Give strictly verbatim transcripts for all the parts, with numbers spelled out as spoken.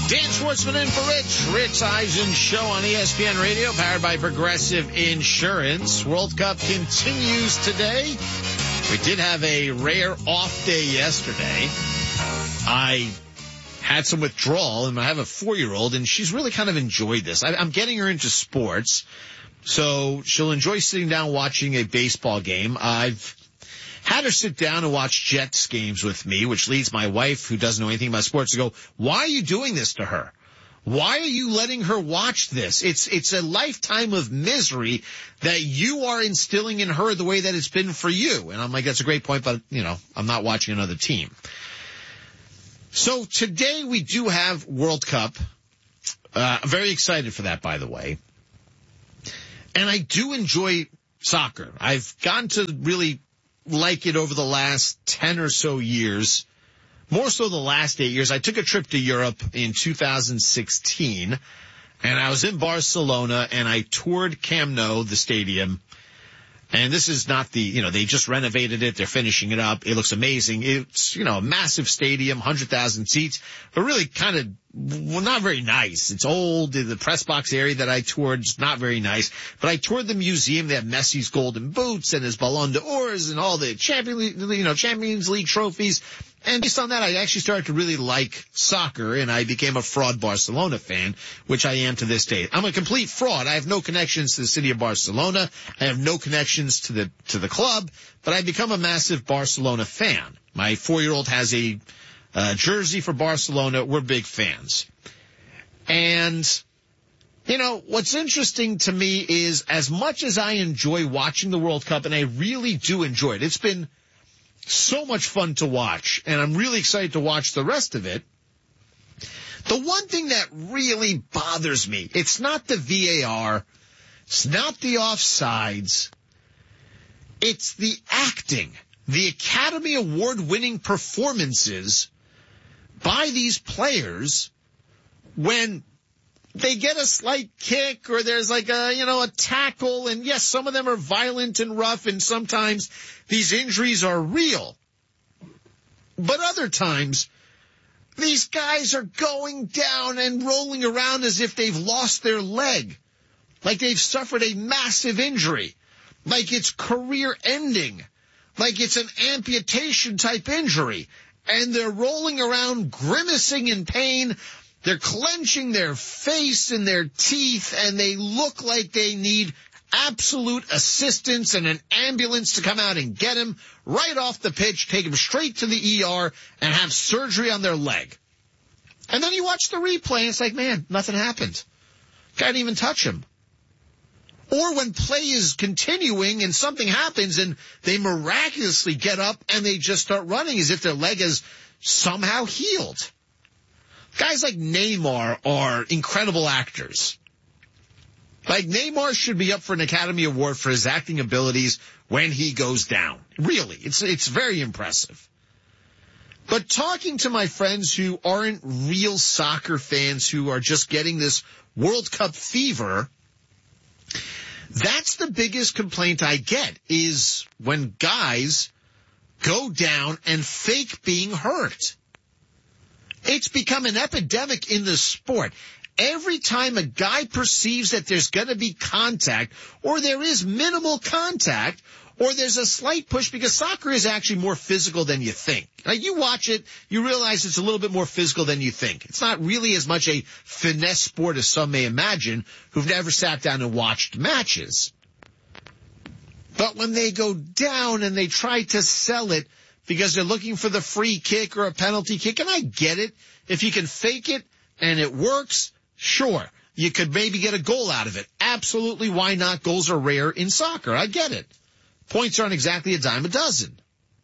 Dan Schwartzman in for Rich. Rich Eisen Show on E S P N Radio, powered by Progressive Insurance. World Cup continues today. We did have a rare off day yesterday. I had some withdrawal, and I have a four-year-old, and she's really kind of enjoyed this. I, I'm getting her into sports, so she'll enjoy sitting down watching a baseball game. I've had her sit down and watch Jets games with me, which leads my wife, who doesn't know anything about sports, to go, why are you doing this to her? Why are you letting her watch this? It's it's a lifetime of misery that you are instilling in her the way that it's been for you. And I'm like, that's a great point, but, you know, I'm not watching another team. So today we do have World Cup. Uh, I'm very excited for that, by the way. And I do enjoy soccer. I've gotten to really like it over the last ten or so years, more so the last eight years. I took a trip to Europe in two thousand sixteen, and I was in Barcelona, and I toured Camp Nou, the stadium. And this is not the, you know, they just renovated it. They're finishing it up. It looks amazing. It's, you know, a massive stadium, one hundred thousand seats, but really kind of, well, not very nice. It's old. The press box area that I toured is not very nice. But I toured the museum. They have Messi's golden boots and his Ballon d'Ors and all the Champions League, you know, Champions League trophies. And based on that, I actually started to really like soccer, and I became a fraud Barcelona fan, which I am to this day. I'm a complete fraud. I have no connections to the city of Barcelona. I have no connections to the to the club, but I've become a massive Barcelona fan. My four-year-old has a uh, jersey for Barcelona. We're big fans. And, you know, what's interesting to me is, as much as I enjoy watching the World Cup, and I really do enjoy it, it's been so much fun to watch, and I'm really excited to watch the rest of it. The one thing that really bothers me, it's not the V A R, it's not the offsides, it's the acting, the Academy Award-winning performances by these players when they get a slight kick or there's like a, you know, a tackle. And yes, some of them are violent and rough, and sometimes these injuries are real. But other times, these guys are going down and rolling around as if they've lost their leg, like they've suffered a massive injury, like it's career ending, like it's an amputation type injury. And they're rolling around grimacing in pain. They're clenching their face and their teeth, and they look like they need absolute assistance and an ambulance to come out and get him right off the pitch, take him straight to the E R, and have surgery on their leg. And then you watch the replay, and it's like, man, nothing happened. Can't even touch him. Or when play is continuing and something happens and they miraculously get up and they just start running as if their leg is somehow healed. Guys like Neymar are incredible actors. Like, Neymar should be up for an Academy Award for his acting abilities when he goes down. Really, it's it's very impressive. But talking to my friends who aren't real soccer fans, who are just getting this World Cup fever, that's the biggest complaint I get, is when guys go down and fake being hurt. It's become an epidemic in the sport. Every time a guy perceives that there's going to be contact, or there is minimal contact, or there's a slight push, because soccer is actually more physical than you think. Like, you watch it, you realize it's a little bit more physical than you think. It's not really as much a finesse sport as some may imagine who've never sat down and watched matches. But when they go down and they try to sell it because they're looking for the free kick or a penalty kick, and I get it. If you can fake it and it works, sure, you could maybe get a goal out of it. Absolutely, why not? Goals are rare in soccer. I get it. Points aren't exactly a dime a dozen.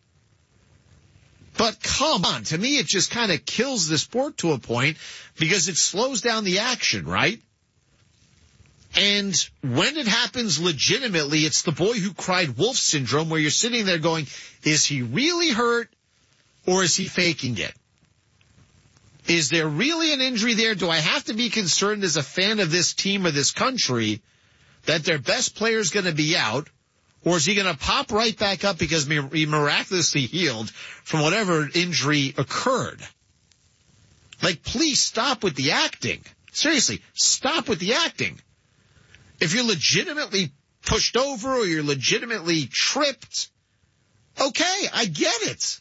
But come on, to me it just kind of kills the sport to a point, because it slows down the action, right? And when it happens legitimately, it's the boy who cried wolf syndrome, where you're sitting there going, is he really hurt or is he faking it? Is there really an injury there? Do I have to be concerned as a fan of this team or this country that their best player is going to be out? Or is he going to pop right back up because he miraculously healed from whatever injury occurred? Like, please stop with the acting. Seriously, stop with the acting. If you're legitimately pushed over or you're legitimately tripped, okay, I get it.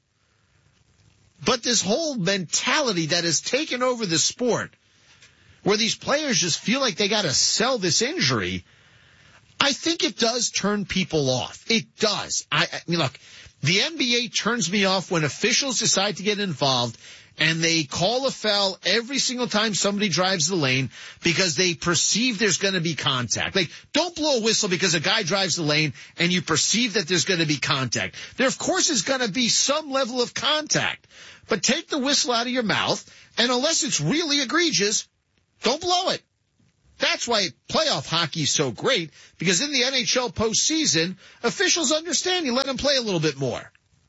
But this whole mentality that has taken over the sport, where these players just feel like they got to sell this injury, I think it does turn people off. It does. I, I mean, look, the N B A turns me off when officials decide to get involved and they call a foul every single time somebody drives the lane because they perceive there's going to be contact. Like, don't blow a whistle because a guy drives the lane and you perceive that there's going to be contact. There, of course, is going to be some level of contact. But take the whistle out of your mouth, and unless it's really egregious, don't blow it. That's why playoff hockey is so great, because in the N H L postseason, officials understand you let them play a little bit more.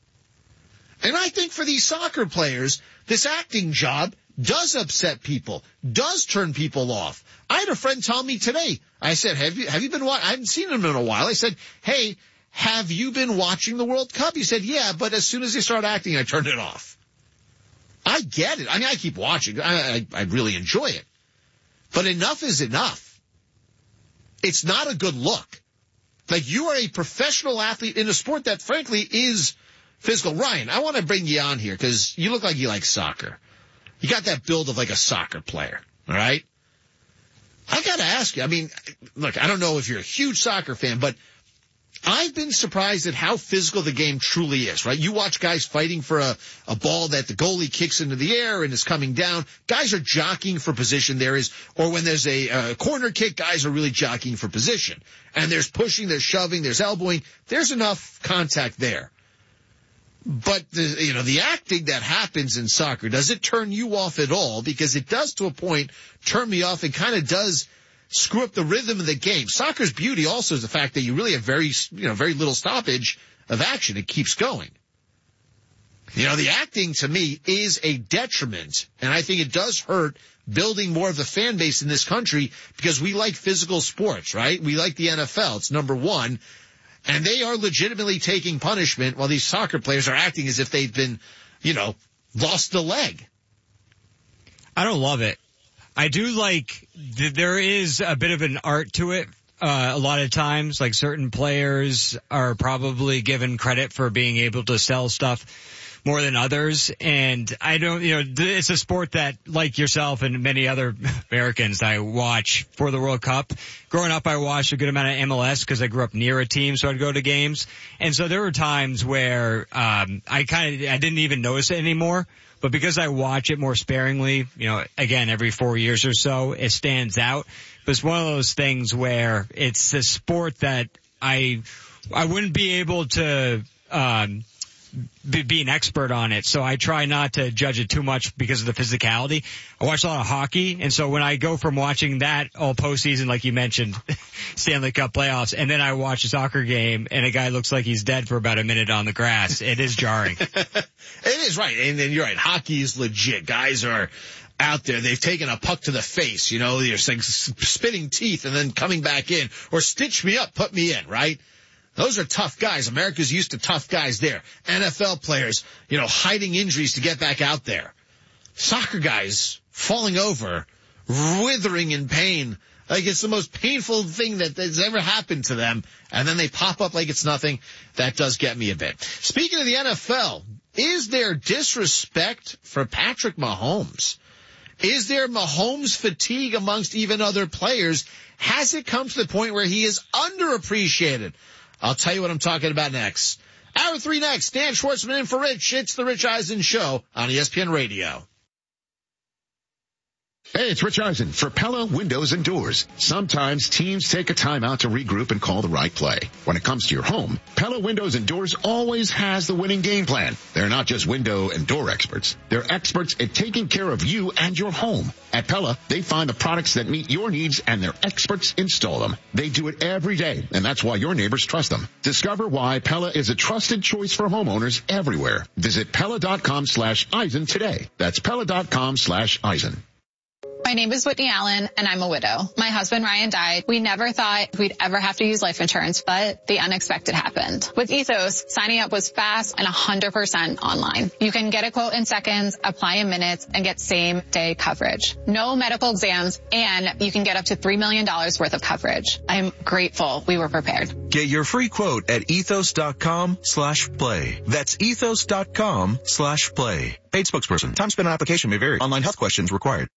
And I think for these soccer players, this acting job does upset people, does turn people off. I had a friend tell me today, I said, have you, have you been watching? I haven't seen him in a while. I said, hey, have you been watching the World Cup? He said, yeah, but as soon as they start acting, I turned it off. I get it. I mean, I keep watching. I, I, I really enjoy it. But enough is enough. It's not a good look. Like, you are a professional athlete in a sport that, frankly, is physical. Ryan, I want to bring you on here because you look like you like soccer. You got that build of like a soccer player, all right? I got to ask you, I mean, look, I don't know if you're a huge soccer fan, but I've been surprised at how physical the game truly is, right? You watch guys fighting for a, a ball that the goalie kicks into the air and is coming down. Guys are jockeying for position. There is, or when there's a, a corner kick, guys are really jockeying for position. And there's pushing, there's shoving, there's elbowing. There's enough contact there. But, the, you know, the acting that happens in soccer, does it turn you off at all? Because it does, to a point, turn me off. It kind of does screw up the rhythm of the game. Soccer's beauty also is the fact that you really have very, you know, very little stoppage of action. It keeps going. You know, the acting to me is a detriment, and I think it does hurt building more of a fan base in this country because we like physical sports, right? We like the N F L. It's number one. And they are legitimately taking punishment while these soccer players are acting as if they've been, you know, lost a leg. I don't love it. I do like, th- there is a bit of an art to it. Uh, a lot of times, like certain players are probably given credit for being able to sell stuff more than others. And I don't, you know, th- it's a sport that, like yourself and many other Americans, I watch for the World Cup. Growing up, I watched a good amount of M L S because I grew up near a team, so I'd go to games. And so there were times where, um, I kind of, I didn't even notice it anymore. But because I watch it more sparingly, you know, again, every four years or so, it stands out. But it's one of those things where it's a sport that I, I wouldn't be able to, um, be, be an expert on it. So I try not to judge it too much because of the physicality. I watch a lot of hockey. And so when I go from watching that all postseason, like you mentioned, Stanley Cup playoffs, and then I watch a soccer game and a guy looks like he's dead for about a minute on the grass, it is jarring. It is, right. And then you're right. Hockey is legit. Guys are out there. They've taken a puck to the face, you know, they're like spitting teeth and then coming back in, or stitch me up, put me in, right? Those are tough guys. America's used to tough guys there. N F L players, you know, hiding injuries to get back out there. Soccer guys falling over, withering in pain. Like, it's the most painful thing that has ever happened to them. And then they pop up like it's nothing. That does get me a bit. Speaking of the N F L, is there disrespect for Patrick Mahomes? Is there Mahomes fatigue amongst even other players? Has it come to the point where he is underappreciated? I'll tell you what I'm talking about next. Hour three next. Dan Schwartzman in for Rich. It's the Rich Eisen Show on E S P N Radio. Hey, it's Rich Eisen for Pella Windows and Doors. Sometimes teams take a time out to regroup and call the right play. When it comes to your home, Pella Windows and Doors always has the winning game plan. They're not just window and door experts. They're experts at taking care of you and your home. At Pella, they find the products that meet your needs and their experts install them. They do it every day, and that's why your neighbors trust them. Discover why Pella is a trusted choice for homeowners everywhere. Visit Pella.com slash Eisen today. That's Pella.com slash Eisen. My name is Whitney Allen, and I'm a widow. My husband, Ryan, died. We never thought we'd ever have to use life insurance, but the unexpected happened. With Ethos, signing up was fast and one hundred percent online. You can get a quote in seconds, apply in minutes, and get same-day coverage. No medical exams, and you can get up to three million dollars worth of coverage. I'm grateful we were prepared. Get your free quote at ethos.com slash play. That's ethos.com slash play. Paid spokesperson. Time spent on application may vary. Online health questions required.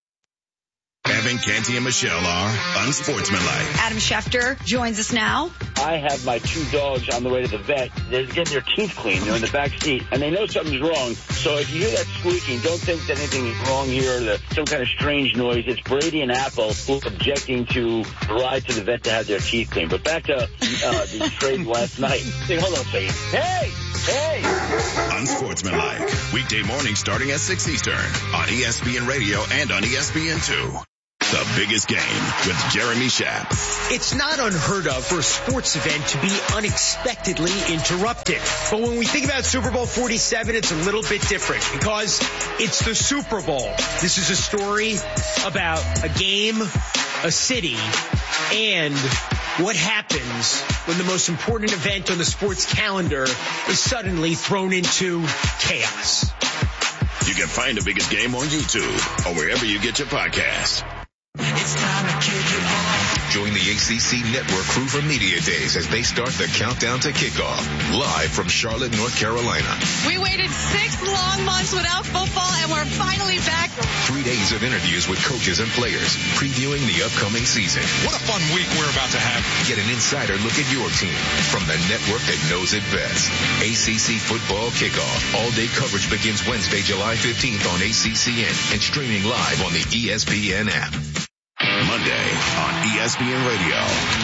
Evan, Canty, and Michelle are unsportsmanlike. Adam Schefter joins us now. I have my two dogs on the way to the vet. They're getting their teeth cleaned. They're in the back seat, and they know something's wrong. So if you hear that squeaking, don't think that anything is wrong here or the, some kind of strange noise. It's Brady and Apple who are objecting to the ride to the vet to have their teeth cleaned. But back to uh, the trade last night. Hey, hold on a second. Hey! Hey! Unsportsmanlike. Weekday morning starting at six Eastern on E S P N Radio and on E S P N two. The biggest game with Jeremy Schaap. It's not unheard of for a sports event to be unexpectedly interrupted. But when we think about Super Bowl forty-seven, it's a little bit different because it's the Super Bowl. This is a story about a game, a city, and what happens when the most important event on the sports calendar is suddenly thrown into chaos. You can find the biggest game on YouTube or wherever you get your podcasts. It's time to kick it off. Join the A C C Network crew for Media Days as they start the countdown to kickoff. Live from Charlotte, North Carolina. We waited six long months without football, and we're finally back. Three days of interviews with coaches and players, previewing the upcoming season. What a fun week we're about to have. Get an insider look at your team from the network that knows it best. A C C Football Kickoff. All-day coverage begins Wednesday, July fifteenth on A C C N and streaming live on the E S P N app. Monday on E S P N Radio.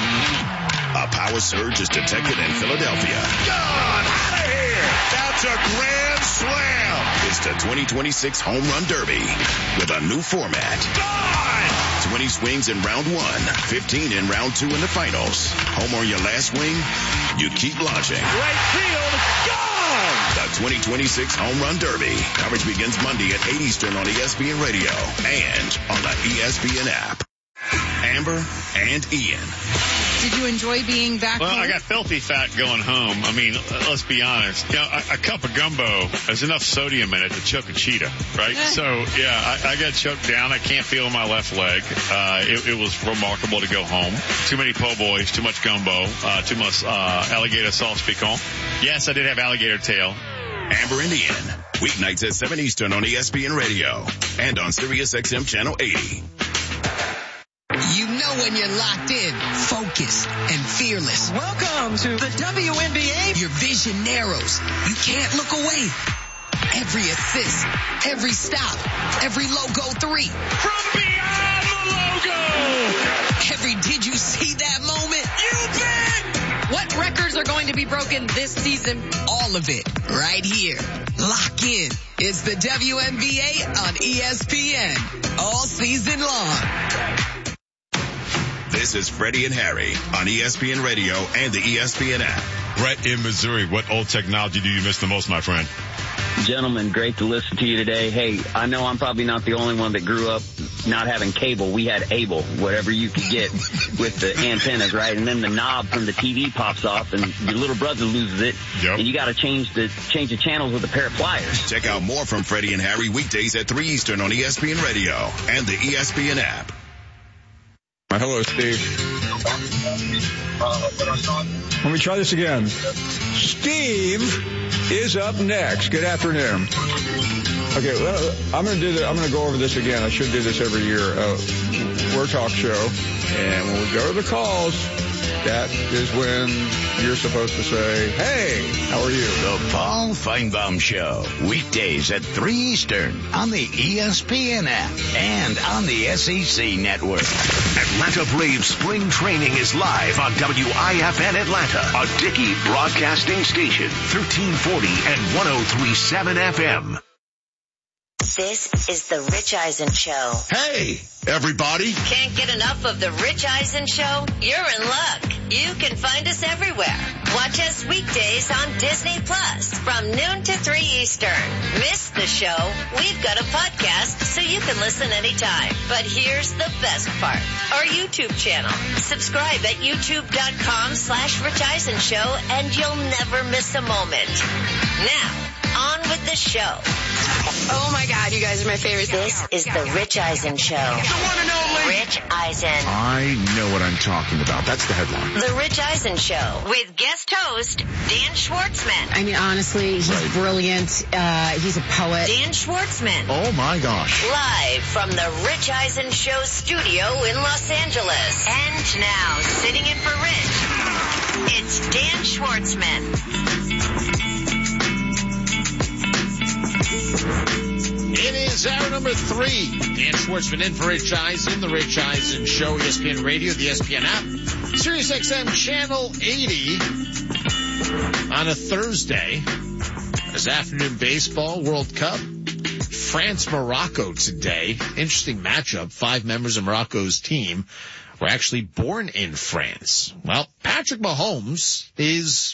A power surge is detected in Philadelphia. Gone! Out of here! That's a grand slam! It's the twenty twenty-six Home Run Derby with a new format. Gone! twenty swings in round one, fifteen in round two in the finals. Home on your last swing, you keep launching. Right field, gone! The twenty twenty-six Home Run Derby. Coverage begins Monday at eight Eastern on E S P N Radio and on the E S P N app. Amber and Ian. Did you enjoy being back Well, home? I got filthy fat going home. I mean, let's be honest. You know, a, a cup of gumbo has enough sodium in it to choke a cheetah, right? So, yeah, I, I got choked down. I can't feel my left leg. Uh, it, it was remarkable to go home. Too many po' boys, too much gumbo, uh, too much uh, alligator sauce piquant. Yes, I did have alligator tail. Amber and Ian. Weeknights at seven Eastern on E S P N Radio and on Sirius X M Channel eighty. You know when you're locked in, focused, and fearless. Welcome to the W N B A. Your vision narrows. You can't look away. Every assist, every stop, every logo three. From beyond the logo! Every did you see that moment? You bet! What records are going to be broken this season? All of it, right here. Lock in. It's the W N B A on E S P N. All season long. This is Freddie and Harry on E S P N Radio and the E S P N app. Brett in Missouri, what old technology do you miss the most, my friend? Gentlemen, great to listen to you today. Hey, I know I'm probably not the only one that grew up not having cable. We had Able, whatever you could get with the antennas, right? And then the knob from the T V pops off and your little brother loses it. Yep. And you got to change the change the channels with a pair of pliers. Check out more from Freddie and Harry weekdays at three Eastern on E S P N Radio and the E S P N app. Hello, Steve. Let me try this again. Steve is up next. Good afternoon. Okay, well, I'm going to do that. I'm going to go over this again. I should do this every year. Uh, we're a talk show, and when we go to the calls, that is when you're supposed to say, hey, how are you? The Paul Feinbaum Show, weekdays at three Eastern on the E S P N app and on the S E C network. Atlanta Braves spring training is live on W I F N Atlanta, a Dickey broadcasting station, thirteen forty and one oh three point seven F M. This is the Rich Eisen Show. Hey, everybody. Can't get enough of the Rich Eisen Show? You're in luck. You can find us everywhere. Watch us weekdays on Disney Plus from noon to three Eastern. Miss the show? We've got a podcast so you can listen anytime. But here's the best part. Our YouTube channel. Subscribe at youtube.com slash Rich Eisen Show and you'll never miss a moment. Now, on with the show. Oh my God, you guys are my favorite. This is the Rich Eisen Show. The one and only Rich Eisen. I know what I'm talking about. That's the headline. The Rich Eisen Show with guest host Dan Schwartzman. I mean, honestly, he's Right. brilliant. Uh, he's a poet. Dan Schwartzman. Oh my gosh. Live from the Rich Eisen Show studio in Los Angeles. And now, sitting in for Rich, it's Dan Schwartzman. It is hour number three. Dan Schwartzman in for Rich Eisen, the Rich Eisen Show, E S P N Radio, the E S P N app, Sirius X M Channel eighty on a Thursday. There's afternoon baseball, World Cup, France-Morocco today. Interesting matchup. Five members of Morocco's team were actually born in France. Well, Patrick Mahomes is,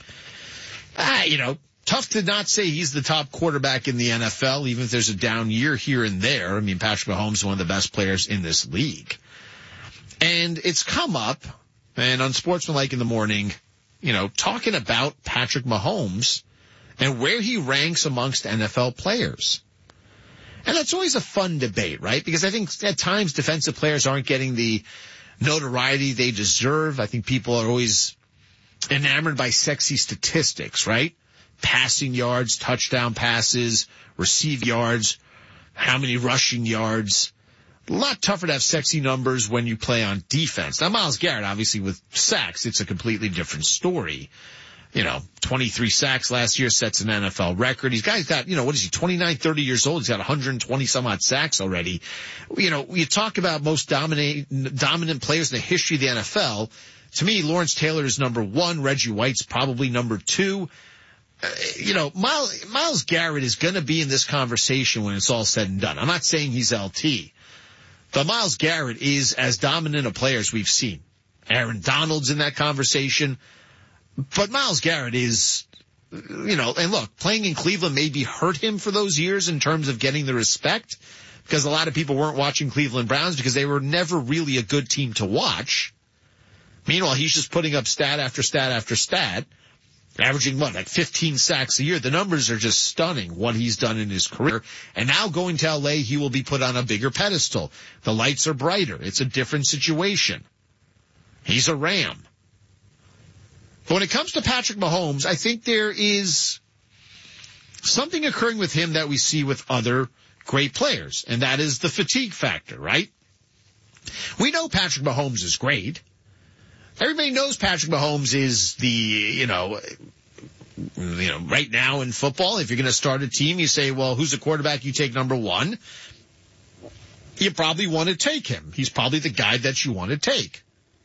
ah, you know, tough to not say he's the top quarterback in the N F L, even if there's a down year here and there. I mean, Patrick Mahomes is one of the best players in this league. And it's come up, and on Sportsmanlike in the morning, you know, talking about Patrick Mahomes and where he ranks amongst N F L players. And that's always a fun debate, right? Because I think at times defensive players aren't getting the notoriety they deserve. I think people are always enamored by sexy statistics, right? Passing yards, touchdown passes, receive yards, how many rushing yards. A lot tougher to have sexy numbers when you play on defense. Now, Myles Garrett, obviously with sacks, it's a completely different story. You know, twenty-three sacks last year sets an N F L record. He's guy's got, you know, what is he, twenty-nine, thirty years old. He's got one hundred twenty some odd sacks already. You know, you talk about most dominate, dominant players in the history of the N F L. To me, Lawrence Taylor is number one. Reggie White's probably number two. Uh, you know, Myles, Myles Garrett is going to be in this conversation when it's all said and done. I'm not saying he's L T, but Myles Garrett is as dominant a player as we've seen. Aaron Donald's in that conversation. But Myles Garrett is, you know, and look, playing in Cleveland maybe hurt him for those years in terms of getting the respect, because a lot of people weren't watching Cleveland Browns because they were never really a good team to watch. Meanwhile, he's just putting up stat after stat after stat, averaging what, like fifteen sacks a year. The numbers are just stunning, what he's done in his career. And now going to L A, he will be put on a bigger pedestal. The lights are brighter. It's a different situation. He's a Ram. But when it comes to Patrick Mahomes, I think there is something occurring with him that we see with other great players, and that is the fatigue factor, right? We know Patrick Mahomes is great. Everybody knows Patrick Mahomes is the, you know, you know, right now in football, if you're going to start a team, you say, well, who's the quarterback you take number one? You probably want to take him. He's probably the guy that you want to take.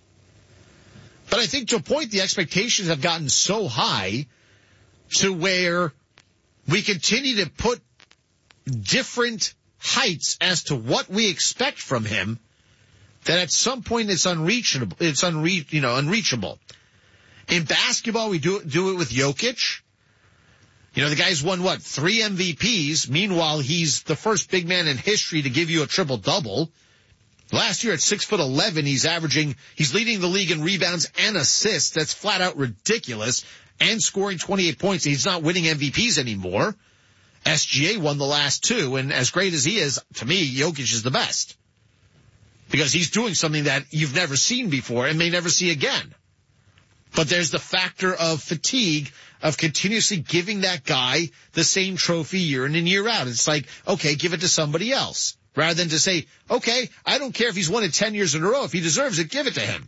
But I think to a point, the expectations have gotten so high to where we continue to put different heights as to what we expect from him, that at some point it's unreachable. It's unre- you know, unreachable. In basketball, we do it, do it with Jokic. You know, the guy's won, what, three M V Ps. Meanwhile, he's the first big man in history to give you a triple-double. Last year at six foot eleven, he's averaging, he's leading the league in rebounds and assists. That's flat out ridiculous. And scoring twenty-eight points. He's not winning M V Ps anymore. S G A won the last two, and as great as he is, to me, Jokic is the best. Because he's doing something that you've never seen before and may never see again. But there's the factor of fatigue of continuously giving that guy the same trophy year in and year out. It's like, okay, give it to somebody else. Rather than to say, okay, I don't care if he's won it ten years in a row. If he deserves it, give it to him.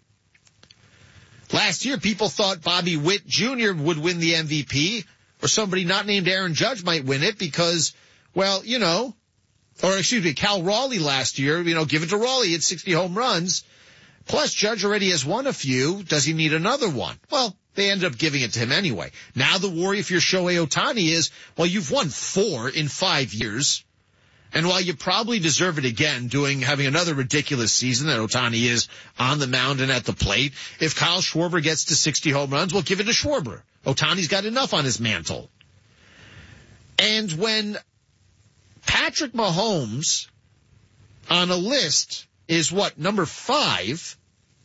Last year, people thought Bobby Witt Junior would win the M V P, or somebody not named Aaron Judge might win it because, well, you know, or excuse me, Cal Raleigh last year, you know, give it to Raleigh. He had sixty home runs. Plus, Judge already has won a few. Does he need another one? Well, they ended up giving it to him anyway. Now the worry if you're Shohei Ohtani is, well, you've won four in five years. And while you probably deserve it again, doing having another ridiculous season that Ohtani is on the mound and at the plate, if Kyle Schwarber gets to sixty home runs, we'll give it to Schwarber. Ohtani's got enough on his mantle. And when Patrick Mahomes on a list is what, number five,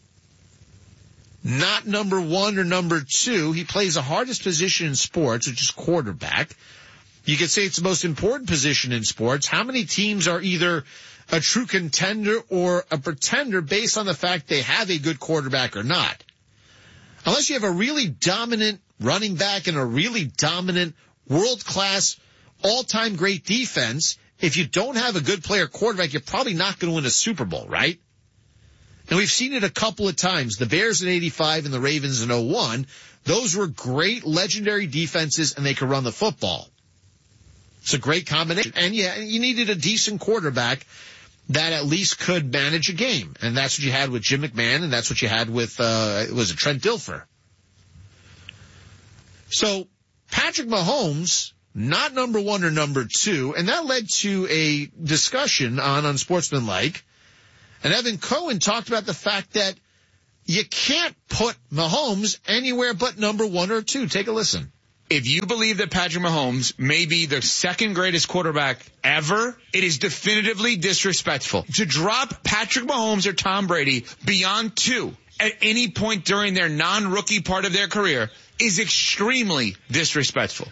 not number one or number two, he plays the hardest position in sports, which is quarterback. You could say it's the most important position in sports. How many teams are either a true contender or a pretender based on the fact they have a good quarterback or not? Unless you have a really dominant running back and a really dominant world-class, all-time great defense, if you don't have a good player quarterback, you're probably not going to win a Super Bowl, right? And we've seen it a couple of times. The Bears in eighty-five and the Ravens in oh one, those were great, legendary defenses, and they could run the football. It's a great combination. And yeah, you needed a decent quarterback that at least could manage a game. And that's what you had with Jim McMahon, and that's what you had with, uh, was it Trent Dilfer? So, Patrick Mahomes, not number one or number two, and that led to a discussion on Unsportsmanlike. And Evan Cohen talked about the fact that you can't put Mahomes anywhere but number one or two. Take a listen. If you believe that Patrick Mahomes may be the second greatest quarterback ever, it is definitively disrespectful. To drop Patrick Mahomes or Tom Brady beyond two at any point during their non-rookie part of their career is extremely disrespectful.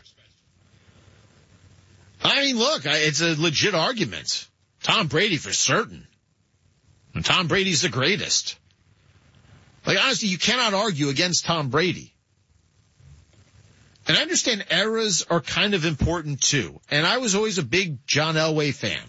I mean, look, it's a legit argument. Tom Brady for certain. And Tom Brady's the greatest. Like, honestly, you cannot argue against Tom Brady. And I understand eras are kind of important too. And I was always a big John Elway fan.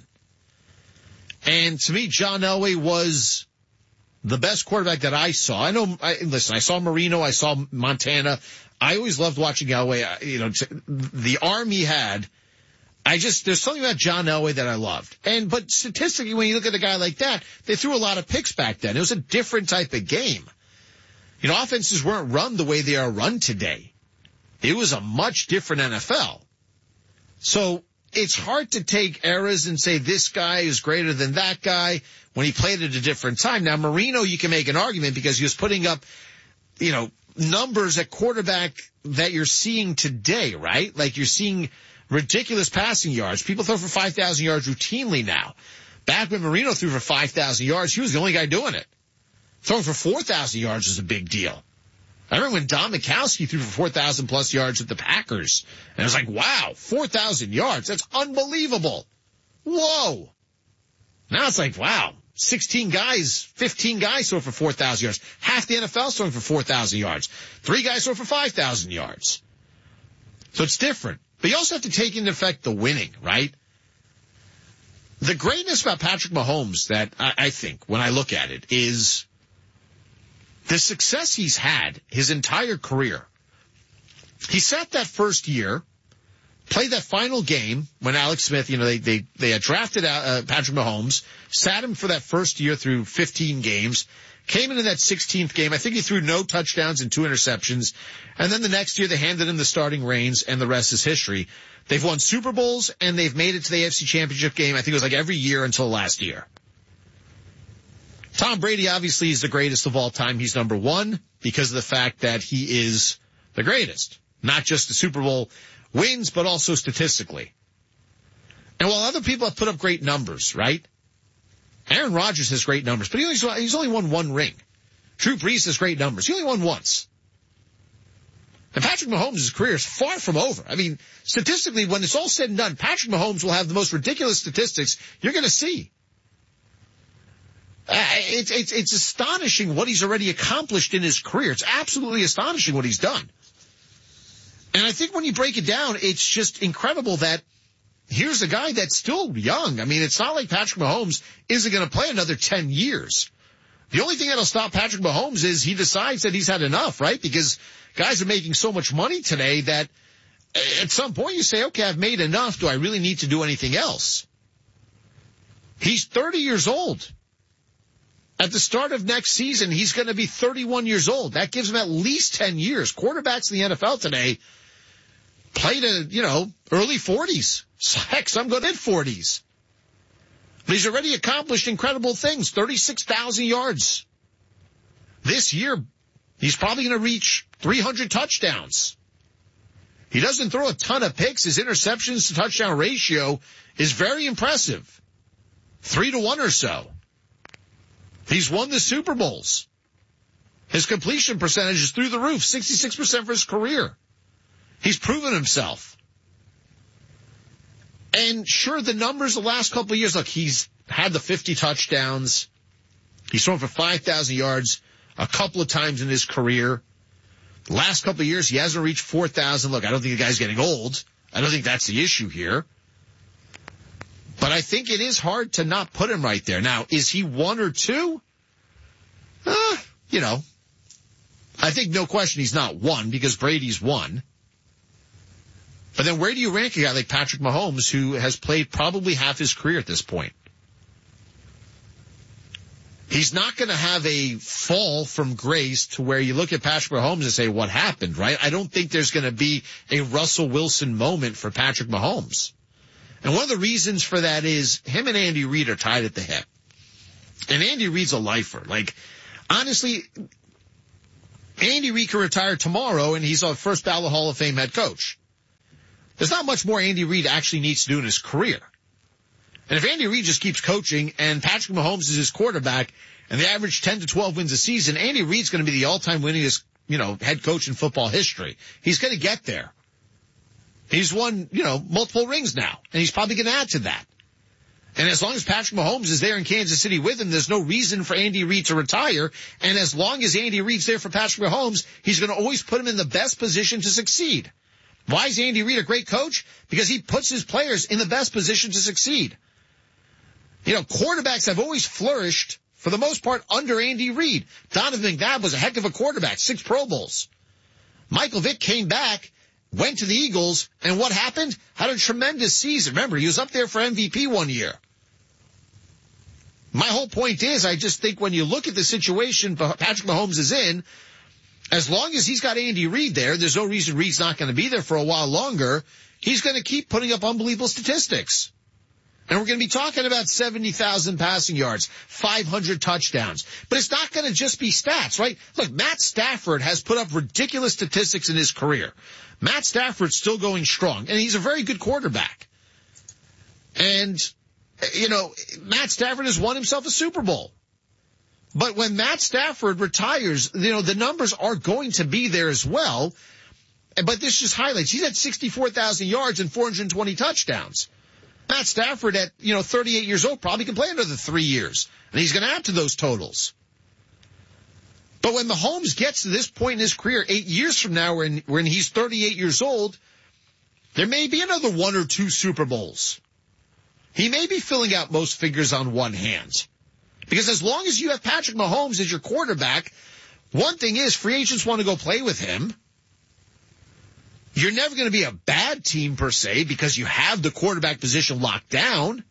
And to me, John Elway was the best quarterback that I saw. I know, I, listen, I saw Marino, I saw Montana. I always loved watching Elway. You know, the arm he had. I just, there's something about John Elway that I loved. And, but statistically, when you look at a guy like that, they threw a lot of picks back then. It was a different type of game. You know, offenses weren't run the way they are run today. It was a much different N F L. So it's hard to take eras and say this guy is greater than that guy when he played at a different time. Now, Marino, you can make an argument because he was putting up, you know, numbers at quarterback that you're seeing today, right? Like you're seeing ridiculous passing yards. People throw for five thousand yards routinely now. Back when Marino threw for five thousand yards, he was the only guy doing it. Throwing for four thousand yards is a big deal. I remember when Don Mikowski threw for four thousand plus yards at the Packers. And I was like, wow, four thousand yards. That's unbelievable. Whoa. Now it's like, wow, sixteen guys, fifteen guys throw for four thousand yards. Half the N F L throwing for four thousand yards. Three guys throw for five thousand yards. So it's different. But you also have to take into effect the winning, right? The greatness about Patrick Mahomes that I, I think, when I look at it, is the success he's had his entire career. He sat that first year, played that final game when Alex Smith, you know, they they they had drafted uh, Patrick Mahomes, sat him for that first year through fifteen games, came into that sixteenth game. I think he threw no touchdowns and two interceptions. And then the next year they handed him the starting reins, and the rest is history. They've won Super Bowls, and they've made it to the A F C Championship game. I think it was like every year until last year. Tom Brady obviously is the greatest of all time. He's number one because of the fact that he is the greatest. Not just the Super Bowl wins, but also statistically. And while other people have put up great numbers, right? Aaron Rodgers has great numbers, but he only, he's only won one ring. Drew Brees has great numbers. He only won once. And Patrick Mahomes' career is far from over. I mean, statistically, when it's all said and done, Patrick Mahomes will have the most ridiculous statistics you're going to see. Uh, it's, it's, it's astonishing what he's already accomplished in his career. It's absolutely astonishing what he's done. And I think when you break it down, it's just incredible that here's a guy that's still young. I mean, it's not like Patrick Mahomes isn't going to play another ten years. The only thing that'll stop Patrick Mahomes is he decides that he's had enough, right? Because guys are making so much money today that at some point you say, okay, I've made enough. Do I really need to do anything else? He's thirty years old. At the start of next season, he's going to be thirty-one years old. That gives him at least ten years. Quarterbacks in the N F L today play to, you know, early forties. Heck, some go mid forties. But he's already accomplished incredible things, thirty-six thousand yards. This year, he's probably going to reach three hundred touchdowns. He doesn't throw a ton of picks. His interceptions to touchdown ratio is very impressive. Three to one or so. He's won the Super Bowls. His completion percentage is through the roof, sixty-six percent for his career. He's proven himself. And sure, the numbers the last couple of years, look, he's had the fifty touchdowns. He's thrown for five thousand yards a couple of times in his career. The last couple of years, he hasn't reached four thousand. Look, I don't think the guy's getting old. I don't think that's the issue here. But I think it is hard to not put him right there. Now, is he one or two? Uh, you know, I think no question he's not one because Brady's one. But then where do you rank a guy like Patrick Mahomes, who has played probably half his career at this point? He's not going to have a fall from grace to where you look at Patrick Mahomes and say, what happened, right? I don't think there's going to be a Russell Wilson moment for Patrick Mahomes. And one of the reasons for that is him and Andy Reid are tied at the hip. And Andy Reid's a lifer. Like, honestly, Andy Reid can retire tomorrow and he's a first ballot Hall of Fame head coach. There's not much more Andy Reid actually needs to do in his career. And if Andy Reid just keeps coaching and Patrick Mahomes is his quarterback and they average ten to twelve wins a season, Andy Reid's going to be the all-time winningest, you know, head coach in football history. He's going to get there. He's won, you know, multiple rings now, and he's probably going to add to that. And as long as Patrick Mahomes is there in Kansas City with him, there's no reason for Andy Reid to retire. And as long as Andy Reid's there for Patrick Mahomes, he's going to always put him in the best position to succeed. Why is Andy Reid a great coach? Because he puts his players in the best position to succeed. You know, quarterbacks have always flourished, for the most part, under Andy Reid. Donovan McNabb was a heck of a quarterback, six Pro Bowls. Michael Vick came back, went to the Eagles, and what happened? Had a tremendous season. Remember, he was up there for M V P one year. My whole point is, I just think when you look at the situation Patrick Mahomes is in, as long as he's got Andy Reid there, there's no reason Reid's not going to be there for a while longer. He's going to keep putting up unbelievable statistics. And we're going to be talking about seventy thousand passing yards, five hundred touchdowns. But it's not going to just be stats, right? Look, Matt Stafford has put up ridiculous statistics in his career. Matt Stafford's still going strong, and he's a very good quarterback. And, you know, Matt Stafford has won himself a Super Bowl. But when Matt Stafford retires, you know, the numbers are going to be there as well. But this just highlights, he's at sixty-four thousand yards and four hundred twenty touchdowns. Matt Stafford at, you know, thirty-eight years old probably can play another three years. And he's going to add to those totals. But when Mahomes gets to this point in his career, eight years from now, when, when he's thirty-eight years old, there may be another one or two Super Bowls. He may be filling out most fingers on one hand. Because as long as you have Patrick Mahomes as your quarterback, one thing is free agents want to go play with him. You're never going to be a bad team per se because you have the quarterback position locked down.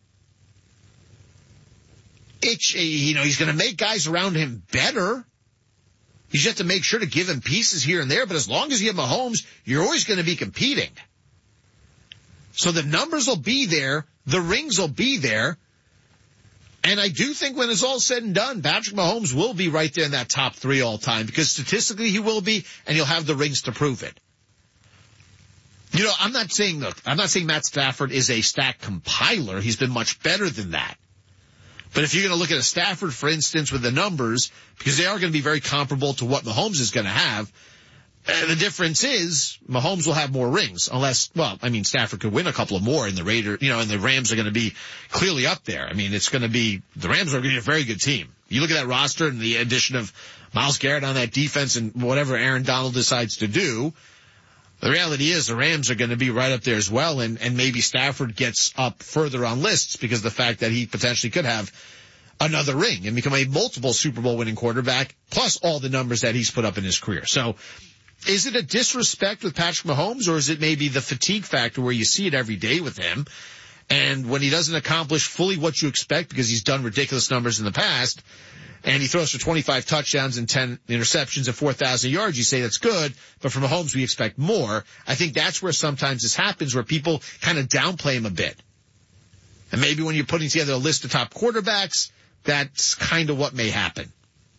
It's, you know, he's going to make guys around him better. You just have to make sure to give him pieces here and there. But as long as you have Mahomes, you're always going to be competing. So the numbers will be there. The rings will be there. And I do think when it's all said and done, Patrick Mahomes will be right there in that top three all time because statistically he will be, and he'll have the rings to prove it. You know, I'm not saying, look, I'm not saying Matt Stafford is a stat compiler. He's been much better than that. But if you're going to look at a Stafford, for instance, with the numbers, because they are going to be very comparable to what Mahomes is going to have, uh, the difference is Mahomes will have more rings unless, well, I mean, Stafford could win a couple of more and the Raiders, you know, and the Rams are going to be clearly up there. I mean, it's going to be, the Rams are going to be a very good team. You look at that roster and the addition of Myles Garrett on that defense and whatever Aaron Donald decides to do, the reality is the Rams are going to be right up there as well, and, and maybe Stafford gets up further on lists because of the fact that he potentially could have another ring and become a multiple Super Bowl winning quarterback, plus all the numbers that he's put up in his career. So is it a disrespect with Patrick Mahomes, or is it maybe the fatigue factor where you see it every day with him, and when he doesn't accomplish fully what you expect because he's done ridiculous numbers in the past, and he throws for twenty-five touchdowns and ten interceptions and four thousand yards, you say that's good, but from Mahomes we expect more. I think that's where sometimes this happens, where people kind of downplay him a bit. And maybe when you're putting together a list of top quarterbacks, that's kind of what may happen.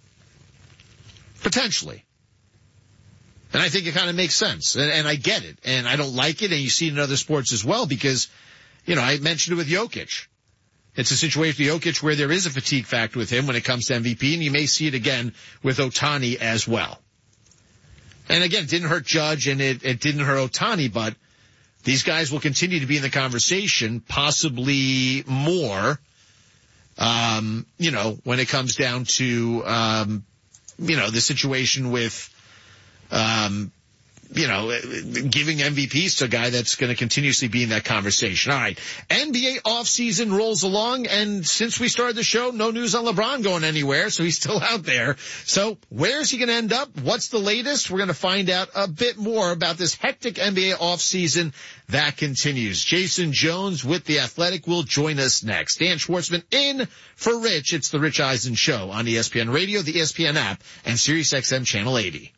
Potentially. And I think it kind of makes sense. And, and I get it. And I don't like it. And you see it in other sports as well because, you know, I mentioned it with Jokic. It's a situation with Jokic where there is a fatigue factor with him when it comes to M V P, and you may see it again with Ohtani as well. And again, it didn't hurt Judge and it, it didn't hurt Ohtani, but these guys will continue to be in the conversation, possibly more, um, you know, when it comes down to, um, you know, the situation with, um, you know, giving M V Ps to a guy that's going to continuously be in that conversation. All right. N B A offseason rolls along, and since we started the show, no news on LeBron going anywhere, so he's still out there. So where's he going to end up? What's the latest? We're going to find out a bit more about this hectic N B A offseason that continues. Jason Jones with The Athletic will join us next. Dan Schwartzman in for Rich. It's the Rich Eisen Show on E S P N Radio, the E S P N app, and SiriusXM Channel eighty.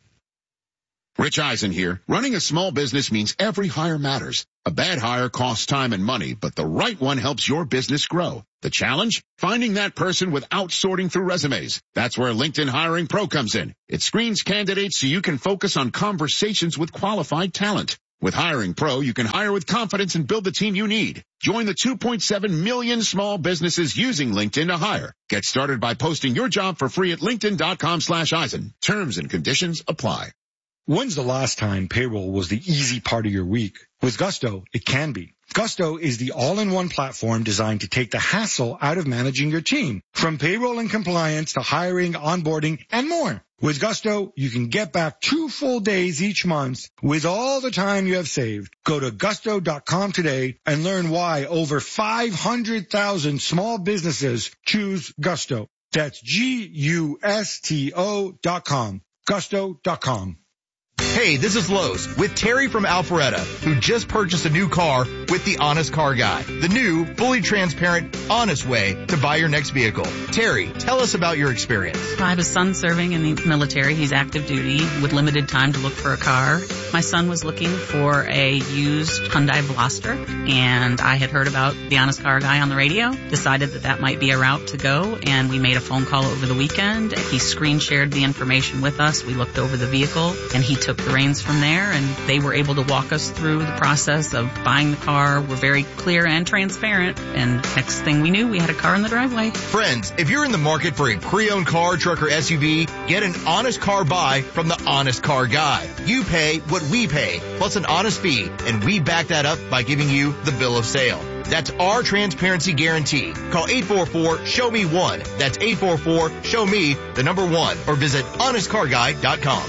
Rich Eisen here. Running a small business means every hire matters. A bad hire costs time and money, but the right one helps your business grow. The challenge? Finding that person without sorting through resumes. That's where LinkedIn Hiring Pro comes in. It screens candidates so you can focus on conversations with qualified talent. With Hiring Pro, you can hire with confidence and build the team you need. Join the two point seven million small businesses using LinkedIn to hire. Get started by posting your job for free at linkedin.com slash Eisen. Terms and conditions apply. When's the last time payroll was the easy part of your week? With Gusto, it can be. Gusto is the all-in-one platform designed to take the hassle out of managing your team, from payroll and compliance to hiring, onboarding, and more. With Gusto, you can get back two full days each month with all the time you have saved. Go to gusto dot com today and learn why over five hundred thousand small businesses choose Gusto. That's G U S T O dot com. gusto dot com. Hey, this is Lowe's with Terry from Alpharetta, who just purchased a new car with the Honest Car Guy, the new, fully transparent, honest way to buy your next vehicle. Terry, tell us about your experience. I have a son serving in the military. He's active duty with limited time to look for a car. My son was looking for a used Hyundai Veloster, and I had heard about the Honest Car Guy on the radio, decided that that might be a route to go, and we made a phone call over the weekend. He screen shared the information with us. We looked over the vehicle, and he took the reins from there, and they were able to walk us through the process of buying the car. We're very clear and transparent, and next thing we knew, we had a car in the driveway. Friends, if you're in the market for a pre-owned car, truck, or S U V, get an honest car buy from the Honest Car Guy. You pay what we pay, plus an honest fee, and we back that up by giving you the bill of sale. That's our transparency guarantee. Call eight four four, show me one. That's eight four four, show me the number one, or visit honest car guy dot com.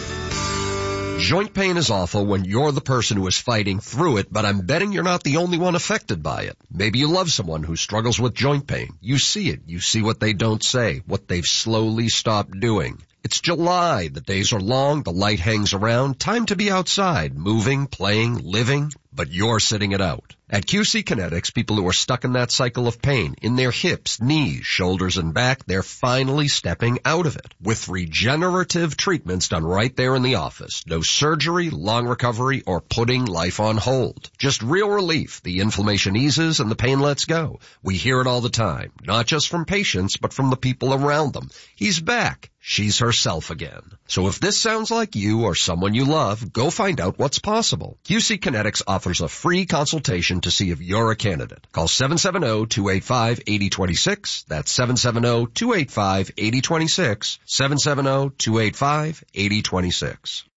Joint pain is awful when you're the person who is fighting through it, but I'm betting you're not the only one affected by it. Maybe you love someone who struggles with joint pain. You see it. You see what they don't say, what they've slowly stopped doing. It's July. The days are long. The light hangs around. Time to be outside, moving, playing, living, but you're sitting it out. At Q C Kinetics, people who are stuck in that cycle of pain, in their hips, knees, shoulders, and back, they're finally stepping out of it. With regenerative treatments done right there in the office. No surgery, long recovery, or putting life on hold. Just real relief. The inflammation eases and the pain lets go. We hear it all the time, not just from patients, but from the people around them. He's back. She's herself again. So if this sounds like you or someone you love, go find out what's possible. Q C Kinetics offers a free consultation to see if you're a candidate. Call seven seven zero, two eight five, eight zero two six. That's seven seven zero, two eight five, eight zero two six. seven seven zero, two eight five, eight zero two six.